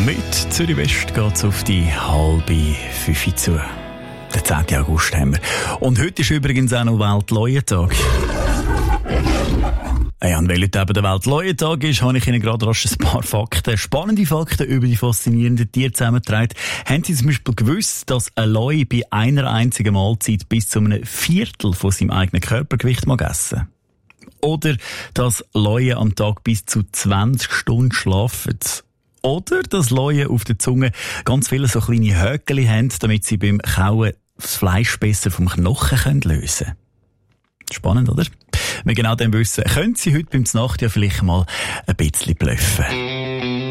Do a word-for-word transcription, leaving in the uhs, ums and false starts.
Mit Zürich West geht es auf die halbe Fünfe zu. Den zehnten August haben wir. Und heute ist übrigens auch noch Weltleuentag. Ja, und weil heute eben der Weltleuentag ist, habe ich Ihnen gerade rasch ein paar Fakten, spannende Fakten über die faszinierenden Tiere zusammengetragen. Haben Sie zum Beispiel gewusst, dass ein Leu bei einer einzigen Mahlzeit bis zu einem Viertel von seinem eigenen Körpergewicht mag essen? Oder dass Leuen am Tag bis zu zwanzig Stunden schlafen? Oder dass Leuen auf der Zunge ganz viele so kleine Höckeli haben, damit sie beim Kauen das Fleisch besser vom Knochen können lösen können? Spannend, oder? Wenn genau das wissen, können Sie heute beim Znacht ja vielleicht mal ein bisschen bluffen.